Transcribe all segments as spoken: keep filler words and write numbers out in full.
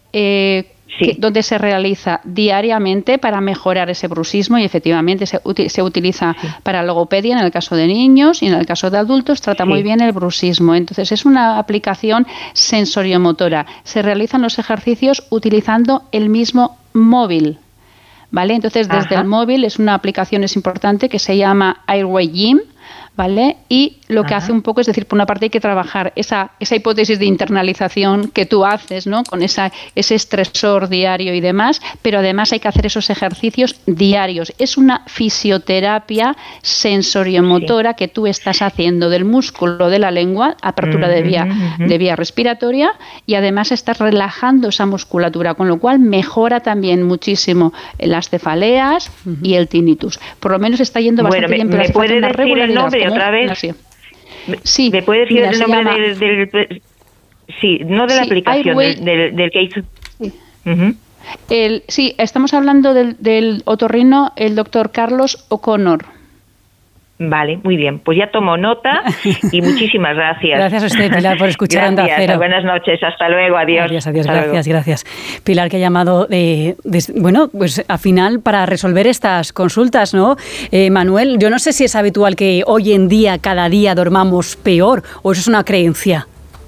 eh, Sí. Que, donde se realiza diariamente para mejorar ese bruxismo y efectivamente se, uti se utiliza sí. para logopedia en el caso de niños y en el caso de adultos trata sí. muy bien el bruxismo. Entonces es una aplicación sensoriomotora. Se realizan los ejercicios utilizando el mismo móvil, ¿vale? Entonces desde Ajá. el móvil es una aplicación es importante que se llama Airway Gym, ¿vale? Y lo que Ajá. hace un poco es decir, por una parte hay que trabajar esa, esa hipótesis de internalización que tú haces, ¿no? Con esa, ese estresor diario y demás, pero además hay que hacer esos ejercicios diarios. Es una fisioterapia sensoriomotora sí. que tú estás haciendo del músculo de la lengua, apertura uh-huh, de, vía, uh-huh. de vía respiratoria, y además estás relajando esa musculatura, con lo cual mejora también muchísimo las cefaleas uh-huh. y el tinnitus. Por lo menos está yendo bastante bueno, bien, me, pero ¿me puede decir el nombre otra vez? Así. Sí, ¿me puede decir mira, el nombre llama... del, del, sí, no de la sí, aplicación, Airway... del, del, del que hizo? Sí. Uh-huh. el, sí, estamos hablando del, del otorrino, el doctor Carlos O'Connor. Vale, muy bien. Pues ya tomo nota y muchísimas gracias. Gracias a usted, Pilar, por escuchar Onda Cero. Buenas noches, hasta luego, adiós. Adiós, adiós, hasta gracias, luego. gracias. Pilar, que ha llamado, eh, des, bueno, pues al final para resolver estas consultas, ¿no? Eh, Manuel, yo no sé si es habitual que hoy en día, cada día, dormamos peor, o eso es una creencia.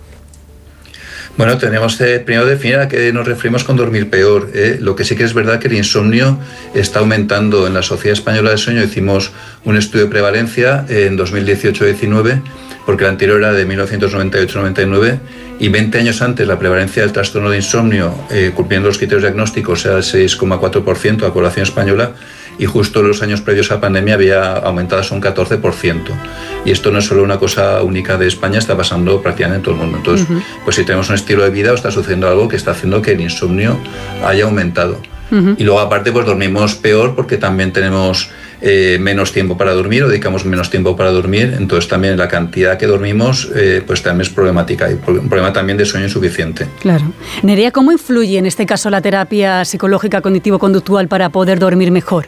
Bueno, tenemos que primero definir a qué nos referimos con dormir peor. ¿eh? Lo que sí que es verdad que el insomnio está aumentando. En la Sociedad Española de Sueño hicimos un estudio de prevalencia en dos mil dieciocho diecinueve, porque el anterior era de mil novecientos noventa y ocho noventa y nueve, y veinte años antes la prevalencia del trastorno de insomnio, eh, cumpliendo los criterios diagnósticos, era el seis coma cuatro por ciento de la población española, y justo en los años previos a la pandemia había aumentado hasta un catorce por ciento. Y esto no es solo una cosa única de España, está pasando prácticamente en todo el mundo. Entonces, uh-huh. pues si tenemos un estilo de vida, o está sucediendo algo que está haciendo que el insomnio haya aumentado. Uh-huh. Y luego aparte pues dormimos peor porque también tenemos eh, menos tiempo para dormir o dedicamos menos tiempo para dormir, entonces también la cantidad que dormimos eh, pues también es problemática, hay un problema también de sueño insuficiente. Claro. Nerea, ¿cómo influye en este caso la terapia psicológica cognitivo-conductual para poder dormir mejor?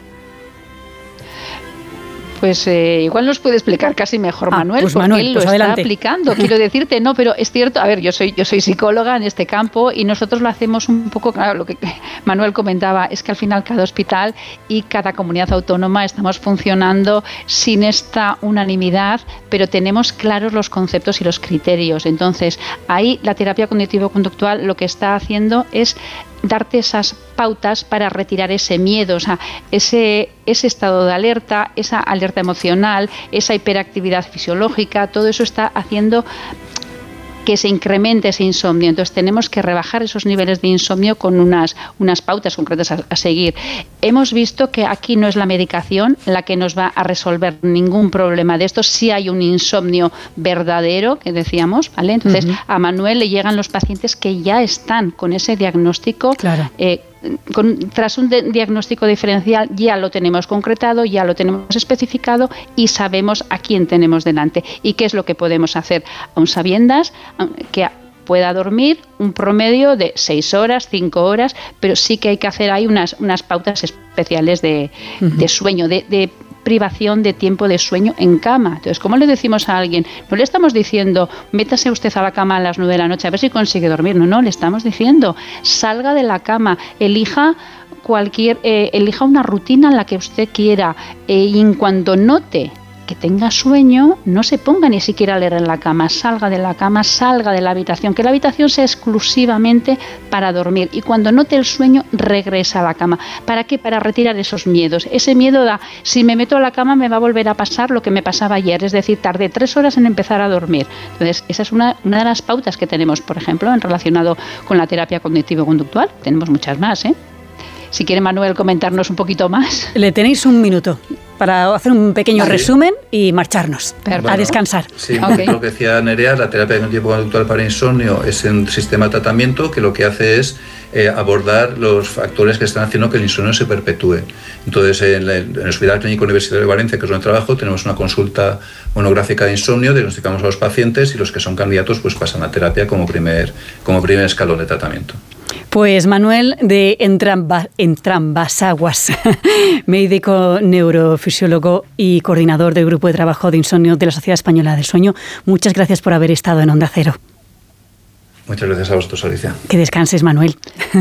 Pues eh, igual nos puede explicar casi mejor ah, Manuel, pues porque Manuel, él lo pues está adelante. aplicando. Quiero decirte, no, pero es cierto, a ver, yo soy yo soy psicóloga en este campo y nosotros lo hacemos un poco, claro, lo que Manuel comentaba, es que al final cada hospital y cada comunidad autónoma estamos funcionando sin esta unanimidad, pero tenemos claros los conceptos y los criterios. Entonces, ahí la terapia cognitivo-conductual lo que está haciendo es darte esas pautas para retirar ese miedo, o sea, ese, ese estado de alerta, esa alerta emocional, esa hiperactividad fisiológica, todo eso está haciendo que se incremente ese insomnio. Entonces tenemos que rebajar esos niveles de insomnio con unas, unas pautas concretas a, a seguir. Hemos visto que aquí no es la medicación la que nos va a resolver ningún problema de esto. Sí hay un insomnio verdadero, que decíamos, ¿vale? Entonces uh-huh. a Manuel le llegan los pacientes que ya están con ese diagnóstico. Claro. Eh, Con, tras un de, diagnóstico diferencial ya lo tenemos concretado, ya lo tenemos especificado y sabemos a quién tenemos delante y qué es lo que podemos hacer, aun sabiendas que pueda dormir un promedio de seis horas, cinco horas, pero sí que hay que hacer ahí unas, unas pautas especiales de, uh-huh. de sueño, de, de privación de tiempo de sueño en cama. Entonces, ¿cómo le decimos a alguien? No le estamos diciendo, métase usted a la cama a las nueve de la noche a ver si consigue dormir. No, no, le estamos diciendo, salga de la cama, elija cualquier, eh, elija una rutina en la que usted quiera eh, y en cuanto note que tenga sueño, no se ponga ni siquiera a leer en la cama, salga de la cama, salga de la habitación, que la habitación sea exclusivamente para dormir y cuando note el sueño regresa a la cama. ¿Para qué? Para retirar esos miedos. Ese miedo da, si me meto a la cama me va a volver a pasar lo que me pasaba ayer, es decir, tardé tres horas en empezar a dormir. Entonces, esa es una, una de las pautas que tenemos, por ejemplo, en relacionado con la terapia cognitivo-conductual. Tenemos muchas más, ¿eh? Si quiere Manuel comentarnos un poquito más. Le tenéis un minuto para hacer un pequeño vale. resumen y marcharnos bueno, a descansar. Sí, okay. Lo que decía Nerea, la terapia cognitivo-conductual para insomnio es un sistema de tratamiento que lo que hace es eh, abordar los factores que están haciendo que el insomnio se perpetúe. Entonces, en, la, en el Hospital Clínico Universitario de Valencia, que es donde trabajo, tenemos una consulta monográfica de insomnio, diagnosticamos a los pacientes y los que son candidatos pues pasan a terapia como primer, como primer escalón de tratamiento. Pues Manuel de Entramba, Entrambasaguas, médico, neurofisiólogo y coordinador del Grupo de Trabajo de Insomnio de la Sociedad Española del Sueño, muchas gracias por haber estado en Onda Cero. Muchas gracias a vosotros, Alicia. Que descanses, Manuel.